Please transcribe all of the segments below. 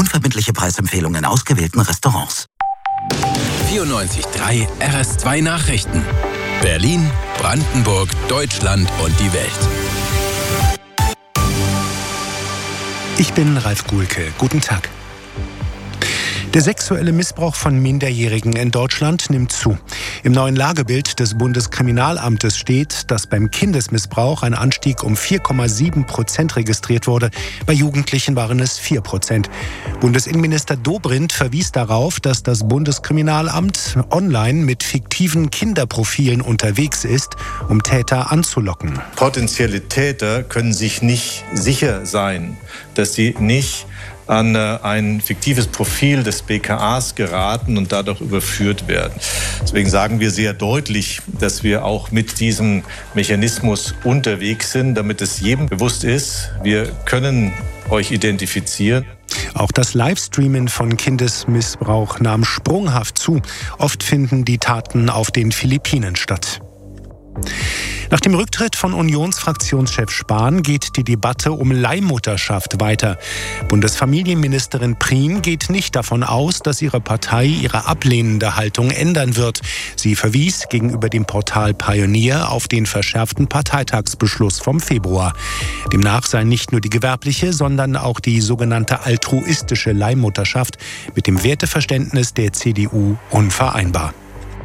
Unverbindliche Preisempfehlungen in ausgewählten Restaurants. 94.3 RS2 Nachrichten. Berlin, Brandenburg, Deutschland und die Welt. Ich bin Ralf Guhlke. Guten Tag. Der sexuelle Missbrauch von Minderjährigen in Deutschland nimmt zu. Im neuen Lagebild des Bundeskriminalamtes steht, dass beim Kindesmissbrauch ein Anstieg um 4,7% registriert wurde. Bei Jugendlichen waren es 4%. Bundesinnenminister Dobrindt verwies darauf, dass das Bundeskriminalamt online mit fiktiven Kinderprofilen unterwegs ist, um Täter anzulocken. Potenzielle Täter können sich nicht sicher sein, dass sie nicht an ein fiktives Profil des BKAs geraten und dadurch überführt werden. Deswegen sagen wir sehr deutlich, dass wir auch mit diesem Mechanismus unterwegs sind, damit es jedem bewusst ist, wir können euch identifizieren. Auch das Livestreamen von Kindesmissbrauch nahm sprunghaft zu. Oft finden die Taten auf den Philippinen statt. Nach dem Rücktritt von Unionsfraktionschef Spahn geht die Debatte um Leihmutterschaft weiter. Bundesfamilienministerin Prien geht nicht davon aus, dass ihre Partei ihre ablehnende Haltung ändern wird. Sie verwies gegenüber dem Portal Pioneer auf den verschärften Parteitagsbeschluss vom Februar. Demnach sei nicht nur die gewerbliche, sondern auch die sogenannte altruistische Leihmutterschaft mit dem Werteverständnis der CDU unvereinbar.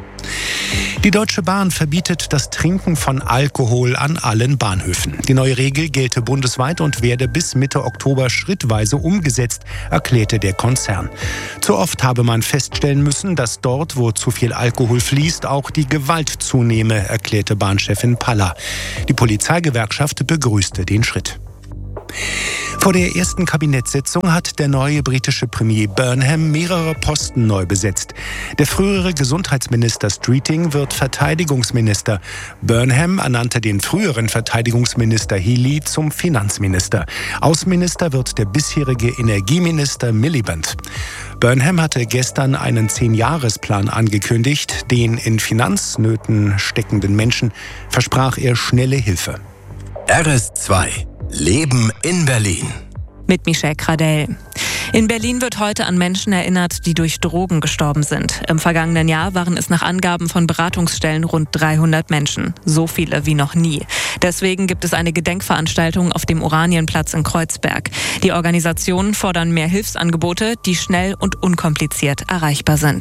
Die Deutsche Bahn verbietet das Trinken von Alkohol an allen Bahnhöfen. Die neue Regel gelte bundesweit und werde bis Mitte Oktober schrittweise umgesetzt, erklärte der Konzern. Zu oft habe man feststellen müssen, dass dort, wo zu viel Alkohol fließt, auch die Gewalt zunehme, erklärte Bahnchefin Paller. Die Polizeigewerkschaft begrüßte den Schritt. Vor der ersten Kabinettssitzung hat der neue britische Premier Burnham mehrere Posten neu besetzt. Der frühere Gesundheitsminister Streeting wird Verteidigungsminister. Burnham ernannte den früheren Verteidigungsminister Healey zum Finanzminister. Außenminister wird der bisherige Energieminister Miliband. Burnham hatte gestern einen 10-Jahres-Plan angekündigt. Den in Finanznöten steckenden Menschen versprach er schnelle Hilfe. RS2 Leben in Berlin. Mit Michelle Cradell. In Berlin wird heute an Menschen erinnert, die durch Drogen gestorben sind. Im vergangenen Jahr waren es nach Angaben von Beratungsstellen rund 300 Menschen. So viele wie noch nie. Deswegen gibt es eine Gedenkveranstaltung auf dem Oranienplatz in Kreuzberg. Die Organisationen fordern mehr Hilfsangebote, die schnell und unkompliziert erreichbar sind.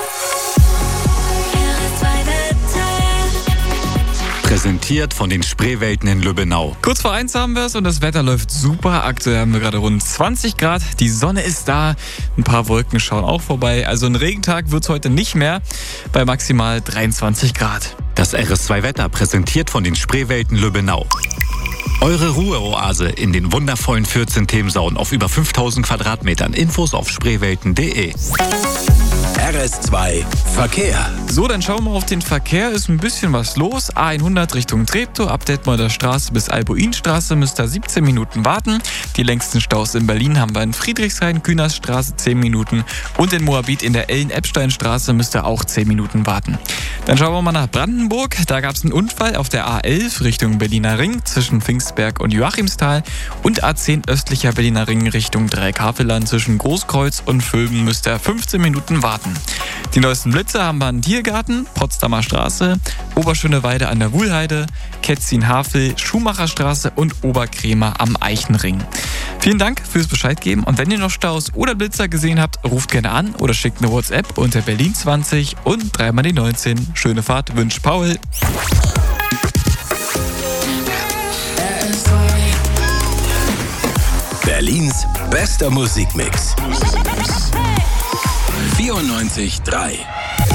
Präsentiert von den Spreewelten in Lübbenau. Kurz vor 1 haben wir es und das Wetter läuft super. Aktuell haben wir gerade rund 20 Grad. Die Sonne ist da. Ein paar Wolken schauen auch vorbei. Also ein Regentag wird es heute nicht mehr. Bei maximal 23 Grad. Das RS2-Wetter präsentiert von den Spreewelten Lübbenau. Eure Ruheoase in den wundervollen 14 Themensauen auf über 5000 Quadratmetern. Infos auf spreewelten.de. RS2 Verkehr. So, dann schauen wir auf den Verkehr. Ist ein bisschen was los. A100 Richtung Treptow, ab Detmolder Straße bis Albuinstraße müsst ihr 17 Minuten warten. Die längsten Staus in Berlin haben wir in Friedrichshain, Kühnersstraße 10 Minuten und in Moabit in der Ellen-Epstein-Straße müsst ihr auch 10 Minuten warten. Dann schauen wir mal nach Brandenburg. Da gab es einen Unfall auf der A11 Richtung Berliner Ring zwischen Pfingstberg und Joachimsthal und A10 östlicher Berliner Ring Richtung Dreieckhavelland zwischen Großkreuz und Völben müsst ihr 15 Minuten warten. Die neuesten Blitze haben wir in Tiergarten, Potsdamer Straße, Oberschöneweide an der Wuhlheide, Ketzin-Havel, Schumacherstraße und Oberkrämer am Eichenring. Vielen Dank fürs Bescheidgeben und wenn ihr noch Staus oder Blitzer gesehen habt, ruft gerne an oder schickt eine WhatsApp unter Berlin 20 und 3 die 19. Schöne Fahrt wünscht Paul. Berlins bester Musikmix. 94.3